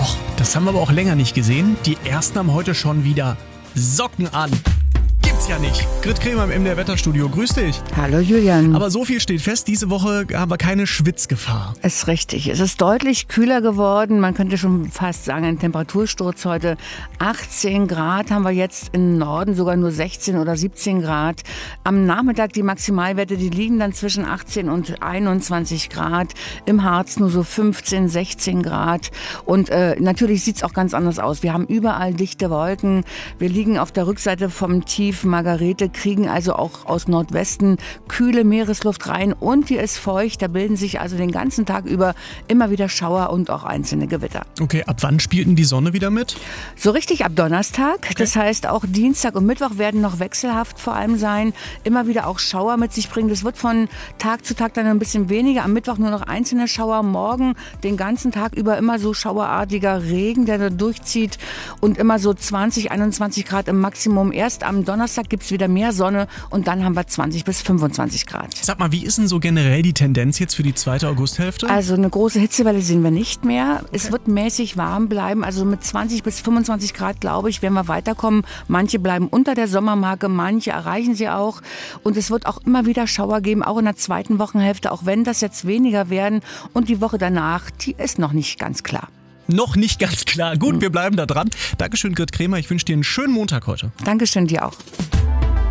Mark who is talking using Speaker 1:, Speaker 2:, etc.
Speaker 1: Och, das haben wir aber auch länger nicht gesehen. Die ersten haben heute schon wieder Socken an. Gibt's ja nicht. Grit Kremer im MDR Wetterstudio. Grüß dich.
Speaker 2: Hallo Julian.
Speaker 1: Aber so viel steht fest, diese Woche haben wir keine Schwitzgefahr.
Speaker 2: Ist richtig. Es ist deutlich kühler geworden. Man könnte schon fast sagen, ein Temperatursturz heute. 18 Grad haben wir jetzt im Norden, sogar nur 16 oder 17 Grad. Am Nachmittag die Maximalwerte, die liegen dann zwischen 18 und 21 Grad. Im Harz nur so 15, 16 Grad. Und natürlich sieht's auch ganz anders aus. Wir haben überall dichte Wolken. Wir liegen auf der Rückseite vom Tief Margarete, kriegen also auch aus Nordwesten kühle Meeresluft rein und die ist feucht. Da bilden sich also den ganzen Tag über immer wieder Schauer und auch einzelne Gewitter.
Speaker 1: Okay, ab wann spielt denn die Sonne wieder mit?
Speaker 2: So richtig ab Donnerstag.
Speaker 1: Okay.
Speaker 2: Das heißt, auch Dienstag und Mittwoch werden noch wechselhaft vor allem sein. Immer wieder auch Schauer mit sich bringen. Das wird von Tag zu Tag dann ein bisschen weniger. Am Mittwoch nur noch einzelne Schauer. Morgen den ganzen Tag über immer so schauerartiger Regen, der da durchzieht. Und immer so 20, 21 Grad im Maximum. Erst am Donnerstag gibt es wieder mehr Sonne und dann haben wir 20 bis 25 Grad.
Speaker 1: Sag mal, wie ist denn so generell die Tendenz jetzt für die zweite Augusthälfte?
Speaker 2: Also eine große Hitzewelle sehen wir nicht mehr. Okay. Es wird mäßig warm bleiben. Also mit 20 bis 25 Grad, glaube ich, werden wir weiterkommen. Manche bleiben unter der Sommermarke, manche erreichen sie auch. Und es wird auch immer wieder Schauer geben, auch in der zweiten Wochenhälfte, auch wenn das jetzt weniger werden. Und die Woche danach, die ist noch nicht ganz klar.
Speaker 1: Noch nicht ganz klar. Gut, wir bleiben da dran. Dankeschön, Grit Kremer. Ich wünsche dir einen schönen Montag heute.
Speaker 2: Dankeschön, dir auch.